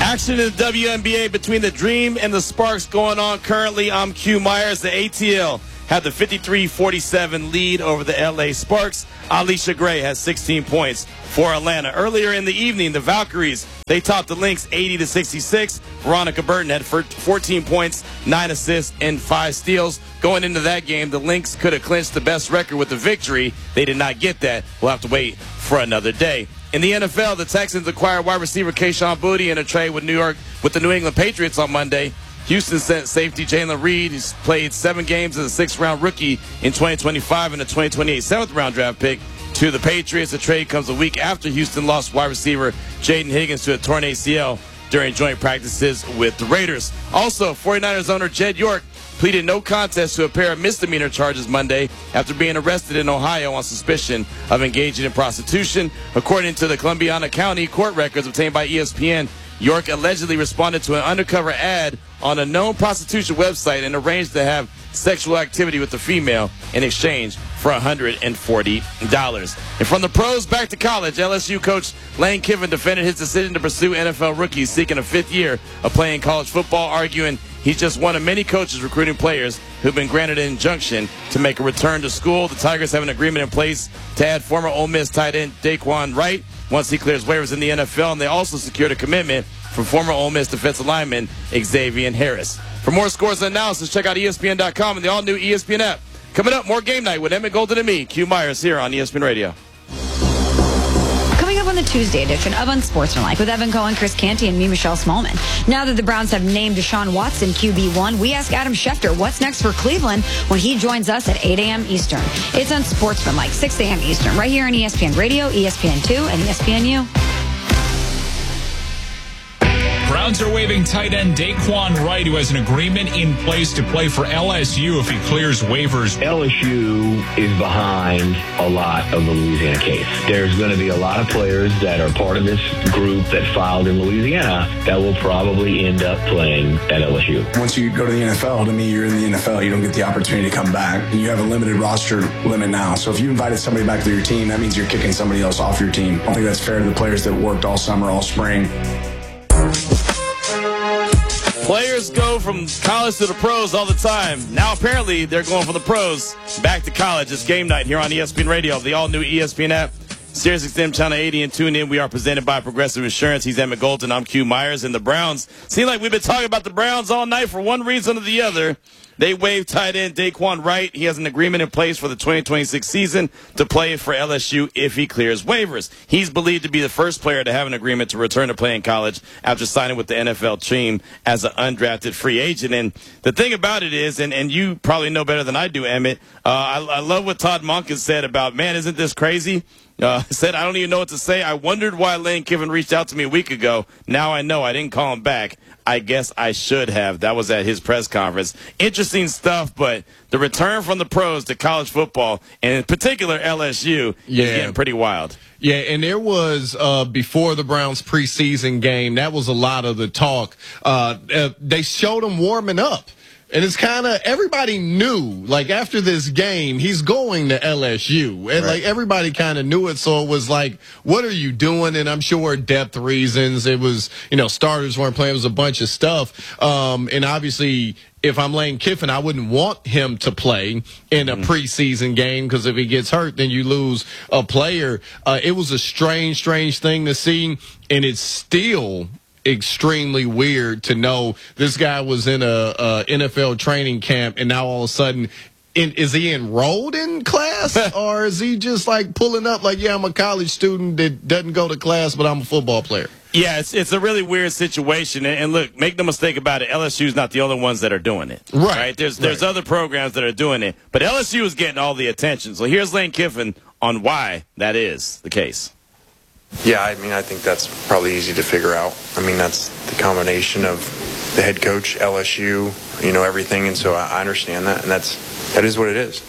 Action in the WNBA between the Dream and the Sparks going on currently. I'm Q Myers. The ATL had the 53-47 lead over the LA Sparks. Alicia Gray has 16 points for Atlanta. Earlier in the evening, the Valkyries, they topped the Lynx 80-66. Veronica Burton had 14 points, 9 assists, and 5 steals. Going into that game, the Lynx could have clinched the best record with the victory. They did not get that. We'll have to wait for another day. In the NFL, the Texans acquired wide receiver Kayshon Boutte in a trade with the New England Patriots on Monday. Houston sent safety Jalen Reed. He's played 7 games as a 6th-round rookie in 2025 and a 2028 7th-round draft pick to the Patriots. The trade comes a week after Houston lost wide receiver Jaden Higgins to a torn ACL during joint practices with the Raiders. Also, 49ers owner Jed York pleaded no contest to a pair of misdemeanor charges Monday after being arrested in Ohio on suspicion of engaging in prostitution. According to the Columbiana County court records obtained by ESPN, York allegedly responded to an undercover ad on a known prostitution website and arranged to have sexual activity with the female in exchange for $140. And from the pros back to college, LSU coach Lane Kiffin defended his decision to pursue NFL rookies seeking a 5th year of playing college football, arguing he's just one of many coaches recruiting players who've been granted an injunction to make a return to school. The Tigers have an agreement in place to add former Ole Miss tight end Daquan Wright once he clears waivers in the NFL, and they also secured a commitment from former Ole Miss defensive lineman Xavier Harris. For more scores and analysis, check out ESPN.com and the all-new ESPN app. Coming up, more Game Night with Emmett Golden and me, Q Myers, here on ESPN Radio. Coming up on the Tuesday edition of Unsportsmanlike with Evan Cohen, Chris Canty, and me, Michelle Smallman. Now that the Browns have named Deshaun Watson QB1, we ask Adam Schefter what's next for Cleveland when he joins us at 8 a.m. Eastern. It's Unsportsmanlike, 6 a.m. Eastern, right here on ESPN Radio, ESPN2, and ESPNU. Browns are waiving tight end Daquan Wright, who has an agreement in place to play for LSU if he clears waivers. LSU is behind a lot of the Louisiana case. There's going to be a lot of players that are part of this group that filed in Louisiana that will probably end up playing at LSU. Once you go to the NFL, to me, you're in the NFL. You don't get the opportunity to come back. And you have a limited roster limit now. So if you invited somebody back to your team, that means you're kicking somebody else off your team. I don't think that's fair to the players that worked all summer, all spring. Players go from college to the pros all the time. Now, apparently, they're going from the pros back to college. It's Game Night here on ESPN Radio, the all-new ESPN app, SiriusXM Channel 80, and tune in. We are presented by Progressive Insurance. He's Emmett Golden. I'm Q Myers. And the Browns, seem like we've been talking about the Browns all night for one reason or the other. They waived tight end Daquan Wright. He has an agreement in place for the 2026 season to play for LSU if he clears waivers. He's believed to be the first player to have an agreement to return to play in college after signing with the NFL team as an undrafted free agent. And the thing about it is, and you probably know better than I do, Emmett, I love what Todd Monken said about, man, isn't this crazy? Said, I don't even know what to say. I wondered why Lane Kiffin reached out to me a week ago. Now I know. I didn't call him back. I guess I should have. That was at his press conference. Interesting stuff, but the return from the pros to college football, and in particular LSU, is getting pretty wild. Yeah, and there was, before the Browns preseason game, that was a lot of the talk. They showed him warming up. And it's kind of, everybody knew, like, after this game, he's going to LSU. And, like, everybody kind of knew it. So it was like, what are you doing? And I'm sure depth reasons. It was, starters weren't playing. It was a bunch of stuff. And obviously, if I'm Lane Kiffin, I wouldn't want him to play in a preseason game because if he gets hurt, then you lose a player. It was a strange thing to see. And it's still extremely weird to know this guy was in a NFL training camp and now all of a sudden is he enrolled in class or is he just like pulling up like, yeah, I'm a college student that doesn't go to class, but I'm a football player? Yeah, it's a really weird situation. And look, make no mistake about it, LSU's not the only ones that are doing it. Right? There's other programs that are doing it, but LSU is getting all the attention. So here's Lane Kiffin on why that is the case. Yeah, I mean, I think that's probably easy to figure out. I mean, that's the combination of the head coach, LSU, everything. And so I understand that. And that is what it is.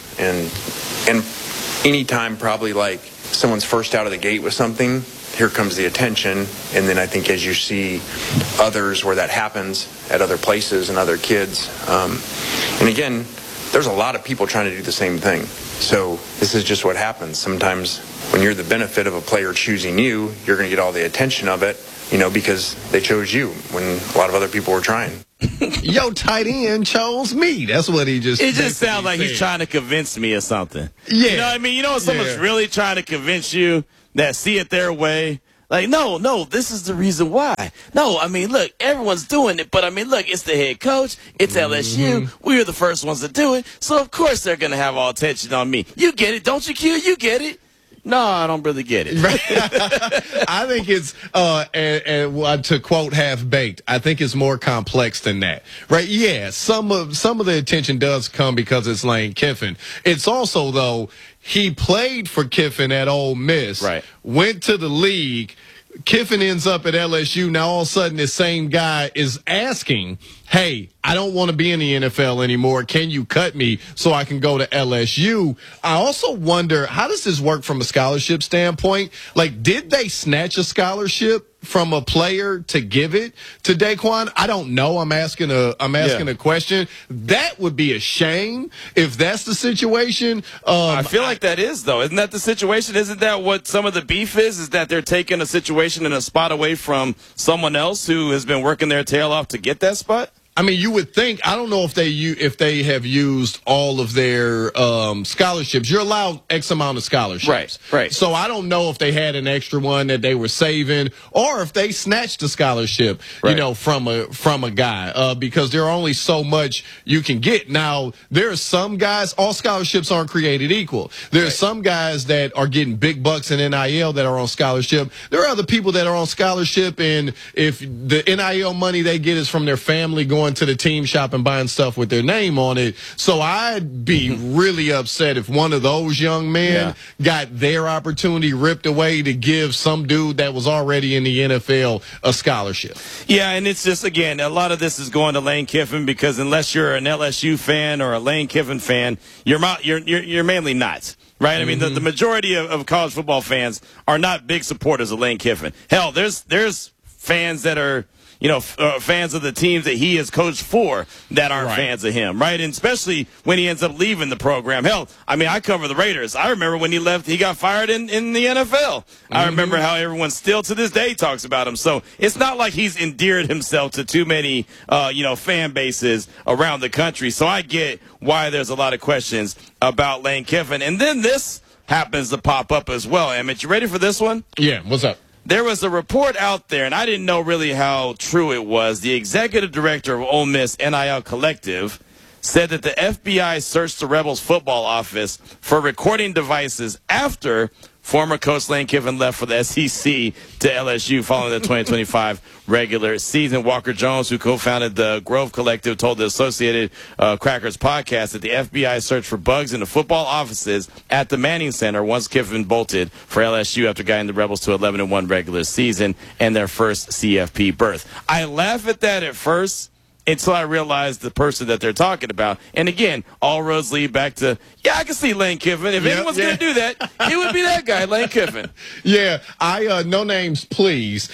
And any time probably like someone's first out of the gate with something, here comes the attention. And then I think as you see others where that happens at other places and other kids, and again, there's a lot of people trying to do the same thing. So this is just what happens. Sometimes when you're the benefit of a player choosing you, you're going to get all the attention of it. because they chose you when a lot of other people were trying. Yo, tight end chose me. That's what he just. It just sounds like he's trying to convince me or something. Yeah. You know what I mean? You know when someone's really trying to convince you that see it their way? Like, no, this is the reason why. No, I mean, look, everyone's doing it, but I mean, look, it's the head coach, it's LSU, we were the first ones to do it, so of course they're going to have all attention on me. You get it, don't you, Q? You get it. No, I don't really get it. I think it's, and to quote Half-Baked, I think it's more complex than that, right? Yeah, some of the attention does come because it's Lane Kiffin. It's also, though, he played for Kiffin at Ole Miss, right? Went to the league. Kiffin ends up at LSU. Now, all of a sudden, this same guy is asking, hey, I don't want to be in the NFL anymore. Can you cut me so I can go to LSU? I also wonder, how does this work from a scholarship standpoint? Like, did they snatch a scholarship from a player to give it to Daquan? I don't know. I'm asking a question. That would be a shame if that's the situation. I feel like that is, though. Isn't that the situation? Isn't that what some of the beef is that they're taking a situation and a spot away from someone else who has been working their tail off to get that spot? I mean, you would think, I don't know if they have used all of their scholarships. You're allowed X amount of scholarships. Right. So I don't know if they had an extra one that they were saving or if they snatched a scholarship, from a guy, because there are only so much you can get. Now, there are some guys, all scholarships aren't created equal. There are some guys that are getting big bucks in NIL that are on scholarship. There are other people that are on scholarship, and if the NIL money they get is from their family going to the team shop and buying stuff with their name on it. So I'd be really upset if one of those young men got their opportunity ripped away to give some dude that was already in the NFL a scholarship. Yeah, and it's just, again, a lot of this is going to Lane Kiffin because unless you're an LSU fan or a Lane Kiffin fan, you're mainly not. Right? I mean, the majority of college football fans are not big supporters of Lane Kiffin. Hell, there's fans that are fans of the teams that he has coached for that aren't fans of him, right? And especially when he ends up leaving the program. Hell, I mean, I cover the Raiders. I remember when he left, he got fired in the NFL. I remember how everyone still to this day talks about him. So it's not like he's endeared himself to too many, fan bases around the country. So I get why there's a lot of questions about Lane Kiffin. And then this happens to pop up as well. Emmett, you ready for this one? Yeah, what's up? There was a report out there, and I didn't know really how true it was. The executive director of Ole Miss NIL Collective said that the FBI searched the Rebels football office for recording devices after former coach Lane Kiffin left for the SEC to LSU following the 2025 regular season. Walker Jones, who co-founded the Grove Collective, told the Associated Crackers podcast that the FBI searched for bugs in the football offices at the Manning Center once Kiffin bolted for LSU after guiding the Rebels to 11-1 regular season and their first CFP berth. I laugh at that at first until I realized the person that they're talking about. And again, all roads lead back to, I can see Lane Kiffin. If anyone's going to do that, it would be that guy, Lane Kiffin. Yeah, no names, please.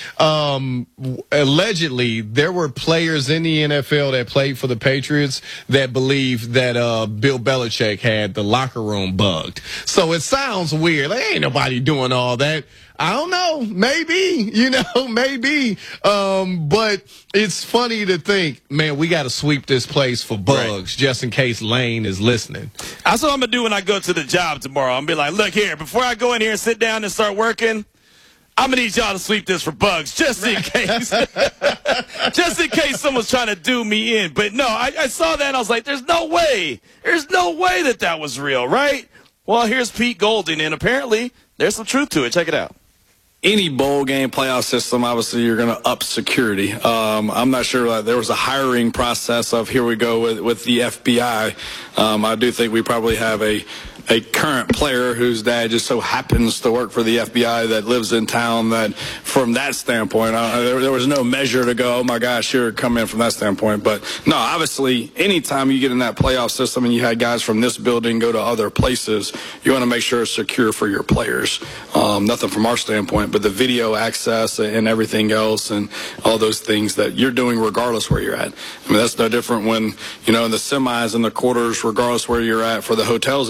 Allegedly, there were players in the NFL that played for the Patriots that believed that Bill Belichick had the locker room bugged. So it sounds weird. Like, ain't nobody doing all that. I don't know. Maybe, maybe. But it's funny to think, man, we got to sweep this place for bugs just in case Lane is listening. That's what I'm going to do when I go to the job tomorrow. I'm going to be like, look here, before I go in here and sit down and start working, I'm going to need y'all to sweep this for bugs just in case. Just in case someone's trying to do me in. But no, I saw that and I was like, there's no way. There's no way that was real, right? Well, here's Pete Golding, and apparently there's some truth to it. Check it out. Any bowl game playoff system, obviously, you're going to up security. I'm not sure there was a hiring process of here we go with the FBI. I do think we probably have a current player whose dad just so happens to work for the FBI that lives in town that from that standpoint, there was no measure to go, oh, my gosh, here come in from that standpoint. But, no, obviously, anytime you get in that playoff system and you had guys from this building go to other places, you want to make sure it's secure for your players. Nothing from our standpoint, but the video access and everything else and all those things that you're doing regardless where you're at. I mean, that's no different when, in the semis and the quarters, regardless where you're at for the hotels that you're staying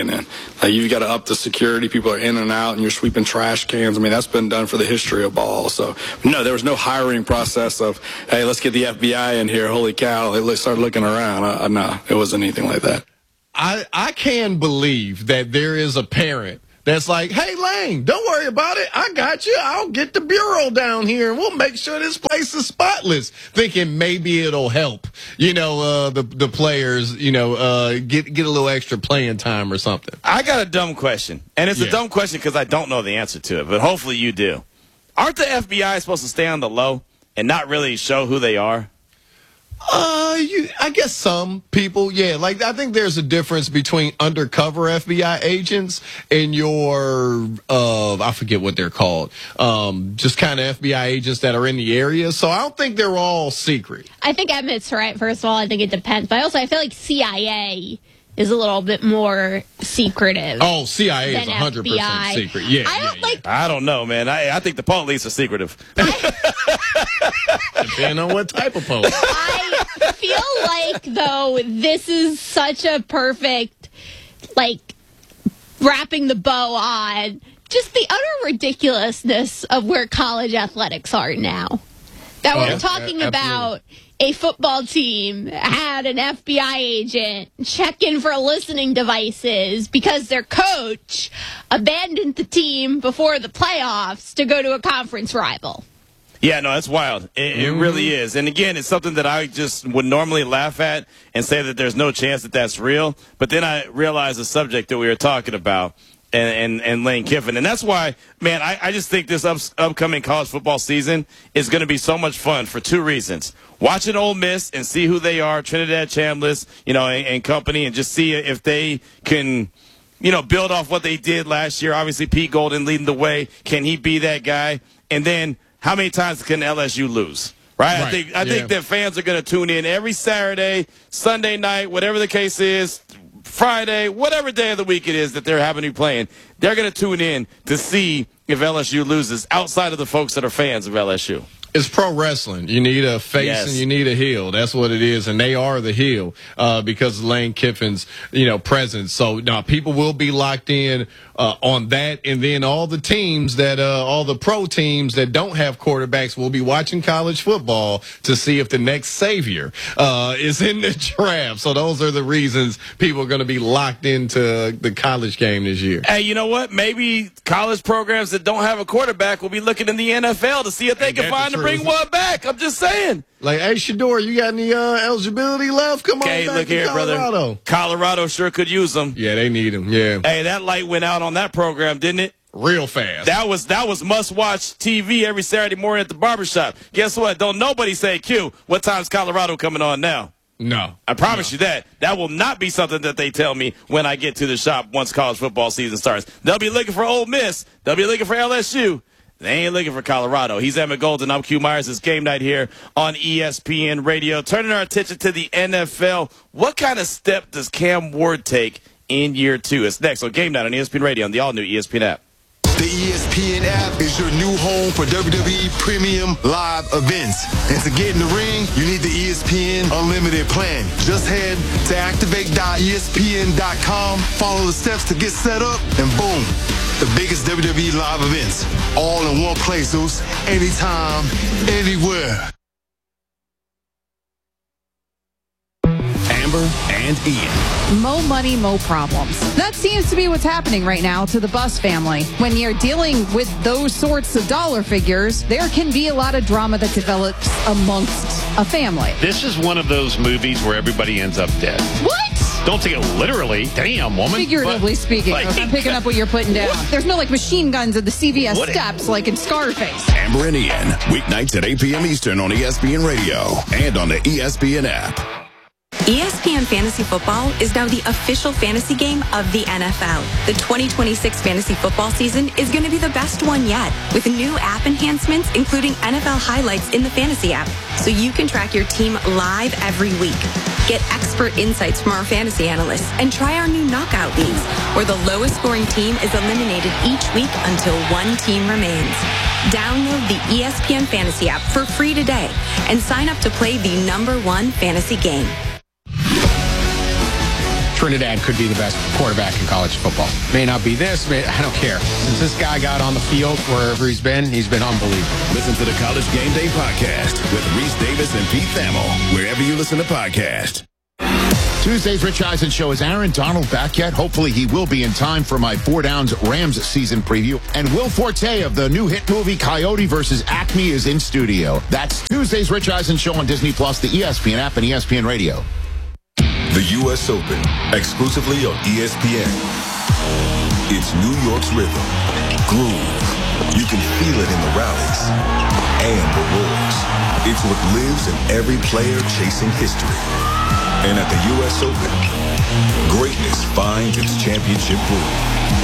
staying in. You've got to up the security. People are in and out, and you're sweeping trash cans. I mean, that's been done for the history of ball. So, no, there was no hiring process of, hey, let's get the FBI in here. Holy cow. Let's start looking around. No, it wasn't anything like that. I can believe that there is a parent that's like, hey, Lane, don't worry about it. I got you. I'll get the bureau down here, and we'll make sure this place is spotless, thinking maybe it'll help, the players, get a little extra playing time or something. I got a dumb question, and it's a dumb question because I don't know the answer to it, but hopefully you do. Aren't the FBI supposed to stay on the low and not really show who they are? I guess some people, yeah. Like, I think there's a difference between undercover FBI agents and your, I forget what they're called, just kind of FBI agents that are in the area. So I don't think they're all secret. I think Emmett's right. First of all, I think it depends. But also, I feel like CIA is a little bit more secretive. Oh, CIA is 100% secret. Yeah, I don't know, man. I think the police are secretive. Depending on what type of police. I feel like, though, this is such a perfect, wrapping the bow on just the utter ridiculousness of where college athletics are now. That we're talking about a football team had an FBI agent check in for listening devices because their coach abandoned the team before the playoffs to go to a conference rival. Yeah, no, that's wild. It really is. And again, it's something that I just would normally laugh at and say that there's no chance that that's real. But then I realized the subject that we were talking about and Lane Kiffin. And that's why, man, I just think this upcoming college football season is going to be so much fun for two reasons. Watching Ole Miss and see who they are, Trinidad Chambliss, and company, and just see if they can, build off what they did last year. Obviously, Pete Golden leading the way. Can he be that guy? And then how many times can LSU lose? Right? I think that fans are going to tune in every Saturday, Sunday night, whatever the case is, Friday, whatever day of the week it is that they're having you playing. They're going to tune in to see if LSU loses outside of the folks that are fans of LSU. It's pro wrestling. You need a face and you need a heel. That's what it is, and they are the heel because of Lane Kiffin's presence. So now people will be locked in on that, and then all the teams that all the pro teams that don't have quarterbacks will be watching college football to see if the next savior is in the draft. So those are the reasons people are going to be locked into the college game this year. Hey, you know what? Maybe college programs that don't have a quarterback will be looking in the NFL to see if they can find a bring one back. I'm just saying. Like, hey, Shador, you got any eligibility left? Come on back look to here, Colorado. Brother. Colorado sure could use them. Yeah, they need them. Yeah. Hey, that light went out on that program, didn't it? Real fast. That was must-watch TV every Saturday morning at the barbershop. Guess what? Don't nobody say, Q, what time's Colorado coming on now? No. I promise you that. That will not be something that they tell me when I get to the shop once college football season starts. They'll be looking for Ole Miss. They'll be looking for LSU. They ain't looking for Colorado. He's Emmett Golden. I'm Q Myers. It's game night here on ESPN Radio. Turning our attention to the NFL. What kind of step does Cam Ward take in year 2? It's next on Game Night on ESPN Radio on the all-new ESPN app. The ESPN app is your new home for WWE Premium Live events. And to get in the ring, you need the ESPN Unlimited plan. Just head to activate.espn.com, follow the steps to get set up, and boom, the biggest WWE Live events. All in one place, anytime, anywhere. Amber and Ian. Mo money, mo problems. That seems to be what's happening right now to the Buss family. When you're dealing with those sorts of dollar figures, there can be a lot of drama that develops amongst a family. This is one of those movies where everybody ends up dead. What? Don't take it literally. Damn, woman. Figuratively speaking. I'm picking up what you're putting down. There's no machine guns at the CVS steps like in Scarface. Amber and Ian, weeknights at 8 p.m. Eastern on ESPN Radio and on the ESPN app. ESPN Fantasy Football is now the official fantasy game of the NFL. The 2026 fantasy football season is going to be the best one yet, with new app enhancements, including NFL highlights in the fantasy app, so you can track your team live every week. Get expert insights from our fantasy analysts and try our new knockout leagues, where the lowest scoring team is eliminated each week until one team remains. Download the ESPN Fantasy app for free today and sign up to play the #1 fantasy game. Trinidad could be the best quarterback in college football. May not be this, I don't care. Since this guy got on the field wherever he's been unbelievable. Listen to the College Game Day podcast with Reese Davis and Pete Thamel, wherever you listen to podcasts. Tuesday's Rich Eisen show. Is Aaron Donald back yet? Hopefully he will be in time for my 4 Downs Rams season preview. And Will Forte of the new hit movie Coyote vs. Acme is in studio. That's Tuesday's Rich Eisen show on Disney+, the ESPN app, and ESPN Radio. The U.S. Open, exclusively on ESPN. It's New York's rhythm, groove. You can feel it in the rallies and the roars. It's what lives in every player chasing history. And at the U.S. Open, greatness finds its championship groove.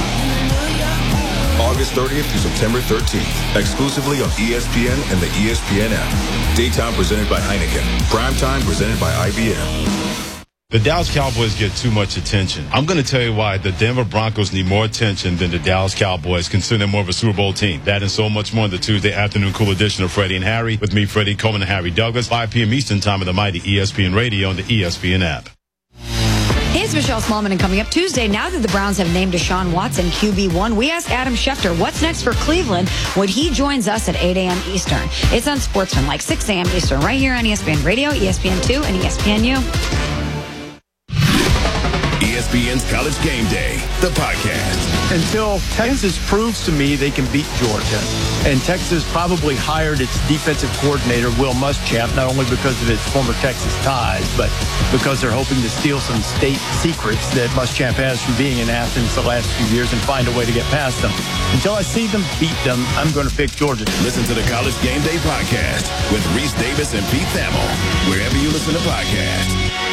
August 30th through September 13th, exclusively on ESPN and the ESPN app. Daytime presented by Heineken. Primetime presented by IBM. The Dallas Cowboys get too much attention. I'm going to tell you why the Denver Broncos need more attention than the Dallas Cowboys, considering they're more of a Super Bowl team. That and so much more in the Tuesday afternoon cool edition of Freddie and Harry. With me, Freddie Coleman and Harry Douglas, 5 p.m. Eastern time on the mighty ESPN Radio and the ESPN app. Hey, it's Michelle Smallman, and coming up Tuesday, now that the Browns have named Deshaun Watson QB1, we ask Adam Schefter what's next for Cleveland when he joins us at 8 a.m. Eastern. It's on Sportsman, 6 a.m. Eastern, right here on ESPN Radio, ESPN2, and ESPNU. ESPN's College Game Day, the podcast. Until Texas proves to me they can beat Georgia, and Texas probably hired its defensive coordinator, Will Muschamp, not only because of his former Texas ties, but because they're hoping to steal some state secrets that Muschamp has from being in Athens the last few years and find a way to get past them. Until I see them beat them, I'm going to pick Georgia. Listen to the College Game Day podcast with Reese Davis and Pete Thamel, wherever you listen to podcasts.